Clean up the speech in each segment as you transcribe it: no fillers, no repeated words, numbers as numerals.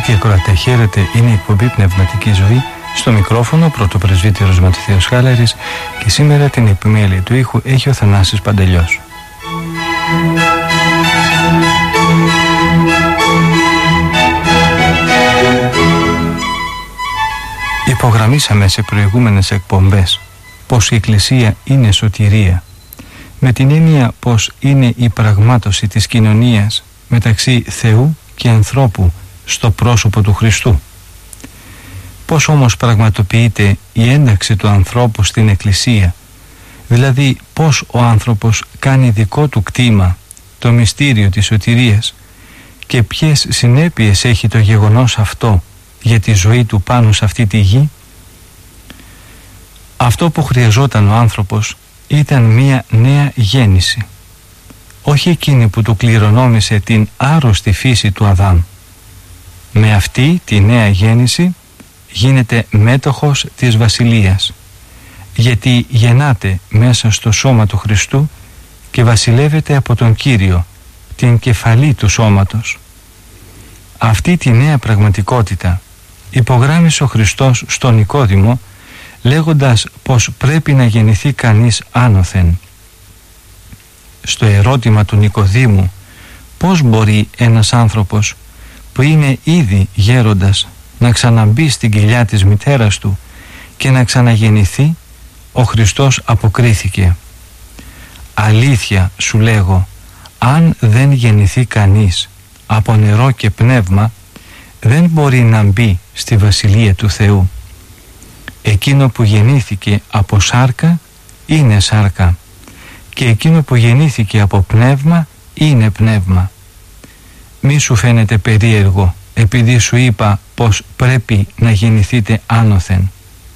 Αγαπητοί ακροατέ, χαίρετε, είναι η εκπομπή Πνευματική Ζωή. Στο μικρόφωνο πρωτοπρεσβύτερος Ματθαίος Χάλαρης και σήμερα την επιμέλεια του ήχου έχει ο Θανάσης Παντελιός. Υπογραμμίσαμε σε προηγούμενες εκπομπές πως η Εκκλησία είναι σωτηρία, με την έννοια πως είναι η πραγμάτωση της κοινωνίας μεταξύ Θεού και ανθρώπου στο πρόσωπο του Χριστού. Πώς όμως πραγματοποιείται η ένταξη του ανθρώπου στην Εκκλησία, δηλαδή πώς ο άνθρωπος κάνει δικό του κτήμα το μυστήριο της σωτηρίας και ποιες συνέπειες έχει το γεγονός αυτό για τη ζωή του πάνω σε αυτή τη γη. Αυτό που χρειαζόταν ο άνθρωπος ήταν μία νέα γέννηση, όχι εκείνη που του κληρονόμησε την άρρωστη φύση του Αδάμ. Με αυτή τη νέα γέννηση γίνεται μέτοχος της βασιλείας, γιατί γεννάται μέσα στο σώμα του Χριστού και βασιλεύεται από τον Κύριο, την κεφαλή του σώματος. Αυτή τη νέα πραγματικότητα υπογράμμισε ο Χριστός στον Νικόδημο, λέγοντας πως πρέπει να γεννηθεί κανείς άνωθεν. Στο ερώτημα του Νικοδήμου, πώς μπορεί ένας άνθρωπος που είναι ήδη γέροντας να ξαναμπεί στην κοιλιά της μητέρας του και να ξαναγεννηθεί, ο Χριστός αποκρίθηκε: «Αλήθεια σου λέγω, αν δεν γεννηθεί κανείς από νερό και πνεύμα, δεν μπορεί να μπει στη Βασιλεία του Θεού. Εκείνο που γεννήθηκε από σάρκα είναι σάρκα και εκείνο που γεννήθηκε από πνεύμα είναι πνεύμα». Μη σου φαίνεται περίεργο επειδή σου είπα πως πρέπει να γεννηθείτε άνωθεν.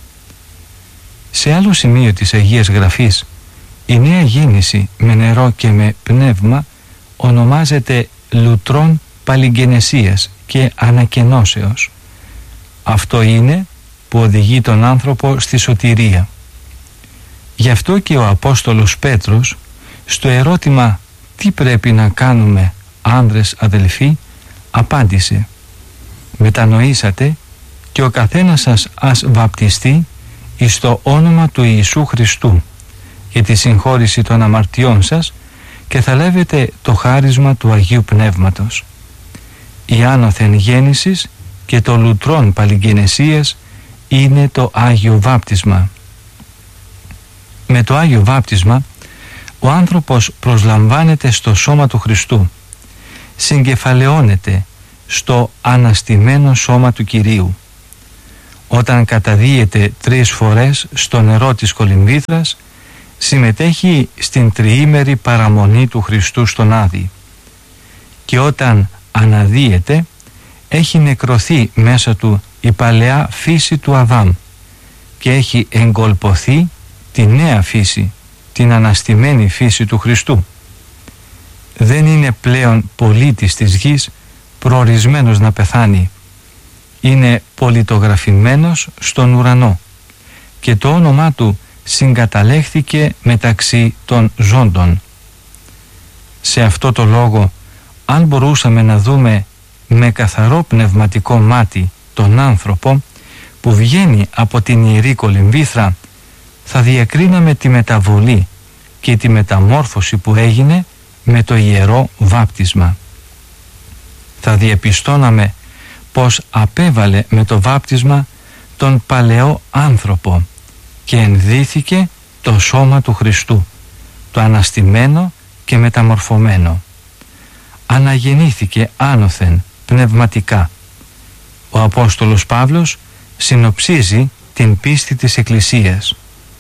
Σε άλλο σημείο της Αγίας Γραφής, η νέα γέννηση με νερό και με πνεύμα ονομάζεται λουτρών παλιγγενεσίας και ανακαινώσεως. Αυτό είναι που οδηγεί τον άνθρωπο στη σωτηρία. Γι' αυτό και ο Απόστολος Πέτρος στο ερώτημα «Τι πρέπει να κάνουμε, άνδρες αδελφοί?» απάντησε: «Μετανοήσατε και ο καθένας σας ας βαπτιστεί εις το όνομα του Ιησού Χριστού για τη συγχώρηση των αμαρτιών σας και θα λάβετε το χάρισμα του Αγίου Πνεύματος». Η άνωθεν γέννησης και το λουτρών παλιγγενεσίας είναι το Άγιο Βάπτισμα. Με το Άγιο Βάπτισμα ο άνθρωπος προσλαμβάνεται στο σώμα του Χριστού, συγκεφαλαιώνεται στο αναστημένο σώμα του Κυρίου. Όταν καταδύεται 3 φορές στο νερό της κολυμβήθρας, συμμετέχει στην τριήμερη παραμονή του Χριστού στον Άδη, και όταν αναδύεται έχει νεκρωθεί μέσα του η παλαιά φύση του Αδάμ και έχει εγκολποθεί τη νέα φύση, την αναστημένη φύση του Χριστού. Δεν είναι πλέον πολίτης της γης, προορισμένος να πεθάνει. Είναι πολιτογραφημένος στον ουρανό και το όνομά του συγκαταλέχθηκε μεταξύ των ζώντων. Σε αυτό το λόγο, αν μπορούσαμε να δούμε με καθαρό πνευματικό μάτι τον άνθρωπο που βγαίνει από την Ιερή Κολυμβήθρα, θα διακρίναμε τη μεταβολή και τη μεταμόρφωση που έγινε με το Ιερό Βάπτισμα. Θα διαπιστώναμε πως απέβαλε με το βάπτισμα τον παλαιό άνθρωπο και ενδύθηκε το σώμα του Χριστού, το αναστημένο και μεταμορφωμένο. Αναγεννήθηκε άνωθεν πνευματικά. Ο Απόστολος Παύλος συνοψίζει την πίστη της Εκκλησίας.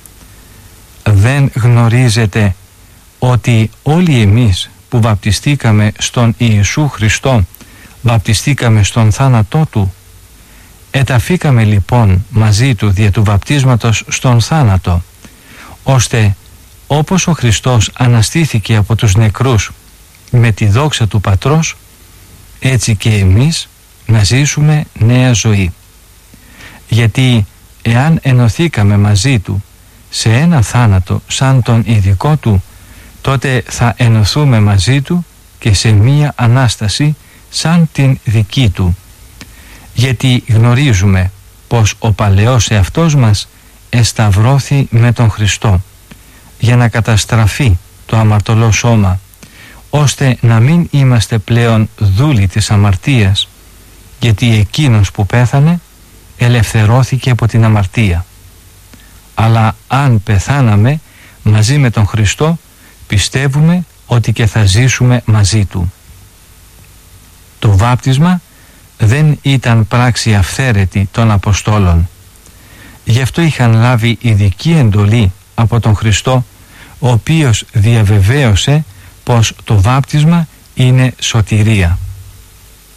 «Δεν γνωρίζετε ότι όλοι εμείς που βαπτιστήκαμε στον Ιησού Χριστό βαπτιστήκαμε στον θάνατό Του? Εταφήκαμε λοιπόν μαζί Του δια του βαπτίσματος στον θάνατο, ώστε όπως ο Χριστός αναστήθηκε από τους νεκρούς με τη δόξα του Πατρός, έτσι και εμείς να ζήσουμε νέα ζωή. Γιατί εάν ενωθήκαμε μαζί Του σε ένα θάνατο σαν τον ειδικό Του, τότε θα ενωθούμε μαζί Του και σε μία Ανάσταση σαν την δική Του. γιατί γνωρίζουμε πως ο παλαιός εαυτός μας εσταυρώθη με τον Χριστό για να καταστραφεί το αμαρτωλό σώμα, ώστε να μην είμαστε πλέον δούλοι της αμαρτίας, γιατί εκείνος που πέθανε ελευθερώθηκε από την αμαρτία. Αλλά αν πεθάναμε μαζί με τον Χριστό, πιστεύουμε ότι και θα ζήσουμε μαζί Του. Το βάπτισμα δεν ήταν πράξη αυθαίρετη των Αποστόλων. Γι' αυτό είχαν λάβει ειδική εντολή από τον Χριστό, ο οποίος διαβεβαίωσε πως το βάπτισμα είναι σωτηρία.